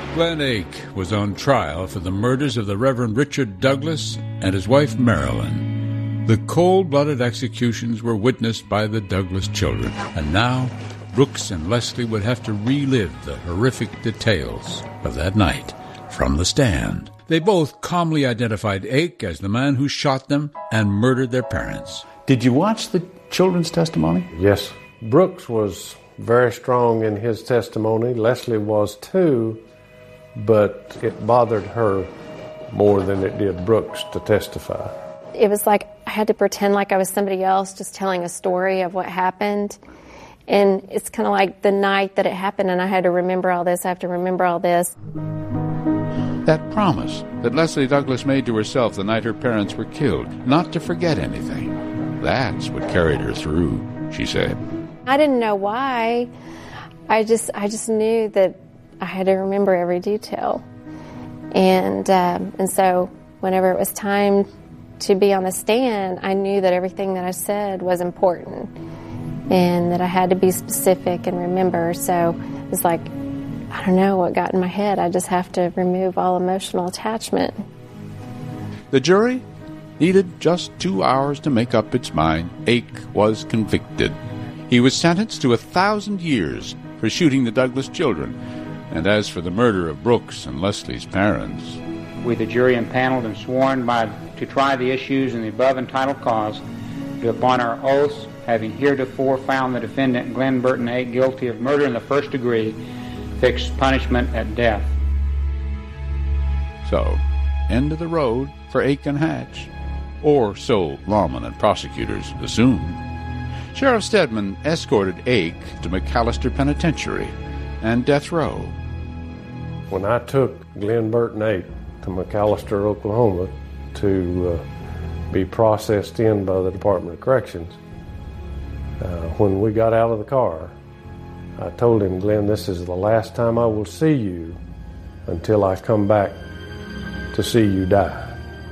Glenn Ake was on trial for the murders of the Reverend Richard Douglas and his wife Marilyn. The cold-blooded executions were witnessed by the Douglas children, and now Brooks and Leslie would have to relive the horrific details of that night from the stand. They both calmly identified Ake as the man who shot them and murdered their parents. Did you watch the children's testimony? Yes. Brooks was very strong in his testimony. Leslie was too, but it bothered her more than it did Brooks to testify. It was like I had to pretend like I was somebody else just telling a story of what happened. And it's kind of like the night that it happened and I had to remember all this, I have to remember all this. That promise that Leslie Douglas made to herself the night her parents were killed, not to forget anything, that's what carried her through, she said. I didn't know why. I just knew that I had to remember every detail. And so whenever it was time to be on the stand, I knew that everything that I said was important and that I had to be specific and remember. So it was like, I don't know what got in my head. I just have to remove all emotional attachment. The jury needed just 2 hours to make up its mind. Ake was convicted. He was sentenced to 1,000 years for shooting the Douglas children. And as for the murder of Brooks and Leslie's parents, we, the jury, impaneled and sworn to try the issues in the above entitled cause, do upon our oaths, having heretofore found the defendant Glenn Burton Ake guilty of murder in the first degree, fix punishment at death. So, end of the road for Ake and Hatch, or so lawmen and prosecutors assumed. Sheriff Stedman escorted Ake to McAllister Penitentiary and death row. When I took Glenn Burton Ake to McAllister, Oklahoma, to be processed in by the Department of Corrections, when we got out of the car, I told him, Glenn, this is the last time I will see you until I come back to see you die.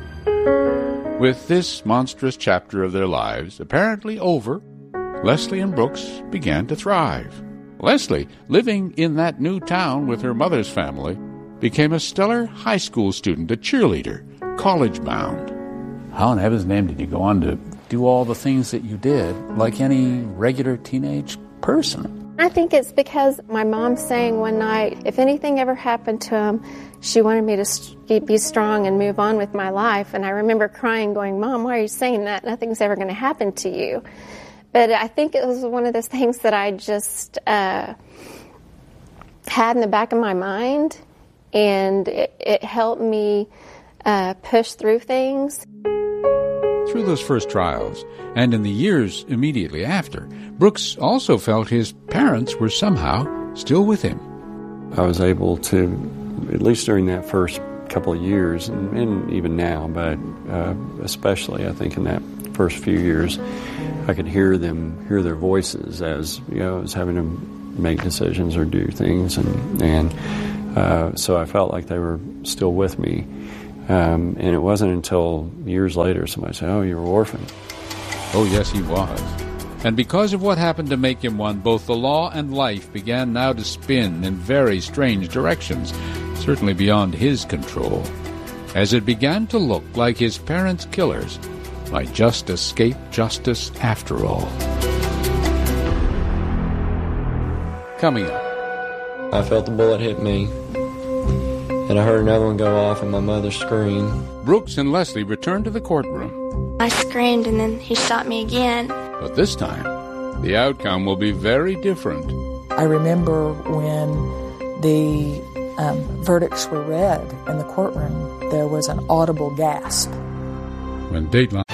With this monstrous chapter of their lives apparently over, Leslie and Brooks began to thrive. Leslie, living in that new town with her mother's family, became a stellar high school student, a cheerleader, college-bound. How in heaven's name did you go on to do all the things that you did, like any regular teenage person? I think it's because my mom sang one night, if anything ever happened to him, she wanted me to be strong and move on with my life. And I remember crying, going, Mom, why are you saying that? Nothing's ever going to happen to you. But I think it was one of those things that I just had in the back of my mind, and it helped me push through things. Through those first trials, and in the years immediately after, Brooks also felt his parents were somehow still with him. I was able to, at least during that first couple of years, and even now, but especially I think in that first few years, I could hear their voices as, you know, I was having to make decisions or do things, and so I felt like they were still with me. And it wasn't until years later somebody said, oh, you were orphaned. Oh, yes, he was. And because of what happened to make him one, both the law and life began now to spin in very strange directions, certainly beyond his control, as it began to look like his parents' killers might just escape justice after all. Coming up. I felt the bullet hit me, and I heard another one go off and my mother scream. Brooks and Leslie returned to the courtroom. I screamed and then he shot me again. But this time, the outcome will be very different. I remember when the verdicts were read in the courtroom, there was an audible gasp. When Dateline